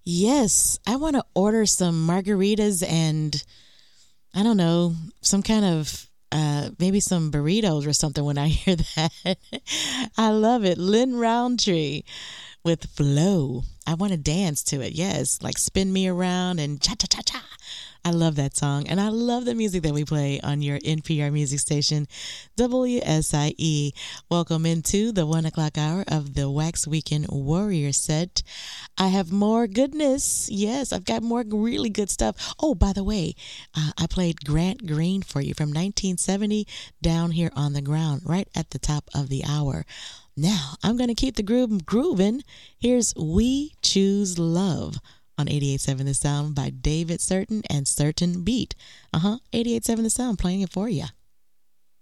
Yes, I want to order some margaritas and I don't know, some kind of maybe some burritos or something when I hear that. I love it. Lynn Roundtree with Flow. I want to dance to it. Yes, like spin me around and cha cha cha cha. I love that song. And I love the music that we play on your NPR music station, WSIE. Welcome into the 1 o'clock hour of the Wax Weekend Warrior set. I have more goodness. Yes, I've got more really good stuff. Oh, by the way, I played Grant Green for you from 1970 down here on the ground, right at the top of the hour. Now, I'm going to keep the groove grooving. Here's We Choose Love on 88.7 The Sound by David Certain and Certain Beat. 88.7 The Sound playing it for you.